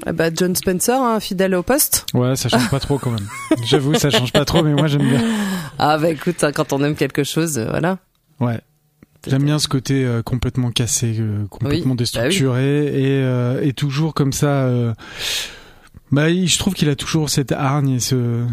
John Spencer, hein, fidèle au poste. Ouais, ça change pas trop quand même. J'avoue, ça change pas trop, mais moi j'aime bien. Ah écoute, hein, quand on aime quelque chose, voilà. Ouais. J'aime bien ce côté complètement cassé, complètement déstructuré et toujours comme ça. Je trouve qu'il a toujours cette hargne et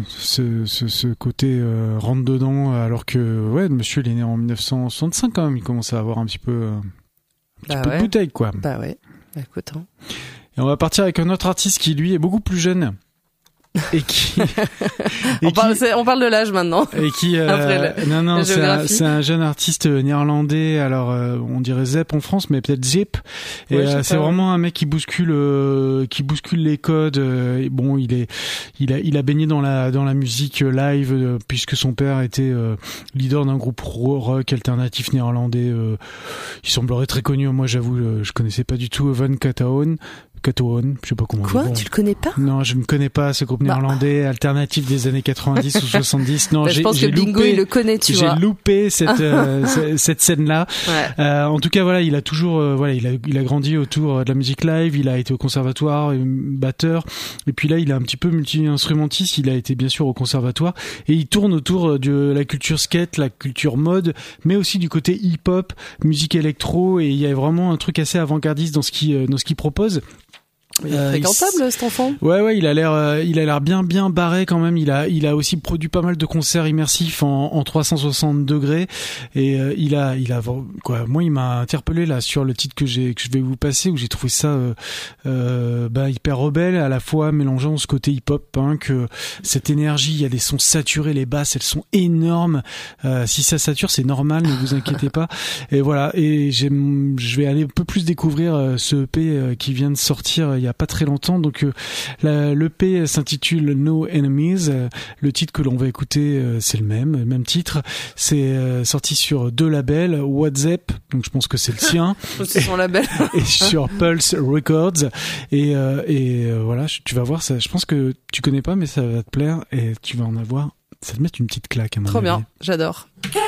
ce côté rentre dedans, alors que le monsieur il est né en 1965 quand même, il commence à avoir un petit peu de bouteille quoi. Bah ouais. Écoute. Hein. Et on va partir avec un autre artiste qui lui est beaucoup plus jeune. Et qui on parle de l'âge maintenant. Et qui c'est un jeune artiste néerlandais, alors on dirait Zepp en France mais peut-être Zip, et c'est vraiment un mec qui bouscule les codes. Et bon, il a baigné dans la musique live puisque son père était leader d'un groupe rock alternatif néerlandais. Il semblerait très connu, moi j'avoue je connaissais pas du tout Van Katoen, je sais pas comment. Quoi, tu le connais pas? Non, je ne connais pas ce groupe néerlandais alternatif des années 90 ou 70. Non, je pense que Bingo il le connaît, tu vois. J'ai loupé cette scène-là. Ouais. En tout cas, voilà, il a toujours, il a grandi autour de la musique live. Il a été au conservatoire, batteur. Et puis là, il est un petit peu multi-instrumentiste. Il a été bien sûr au conservatoire et il tourne autour de la culture skate, la culture mode, mais aussi du côté hip-hop, musique électro. Et il y a vraiment un truc assez avant-gardiste dans ce qu'il propose. Il est fréquentable cet enfant. Ouais, il a l'air bien barré quand même. Il a aussi produit pas mal de concerts immersifs en 360 degrés et il a quoi. Moi, il m'a interpellé là sur le titre que je vais vous passer, où j'ai trouvé ça hyper rebelle, à la fois mélangeant ce côté hip-hop punk, cette énergie. Il y a des sons saturés, les basses elles sont énormes. Si ça sature, c'est normal, ne vous inquiétez pas. Et voilà. Et je vais aller un peu plus découvrir ce EP qui vient de sortir il y a pas très longtemps. Donc l'EP s'intitule No Enemies. Le titre que l'on va écouter, c'est le même titre. C'est sorti sur 2 labels, WhatsApp, donc je pense que c'est le sien. C'est son label. Et sur Pulse Records. Et voilà, tu vas voir ça. Je pense que tu connais pas, mais ça va te plaire et tu vas en avoir. Ça va te mettre une petite claque. Trop bien, j'adore. Come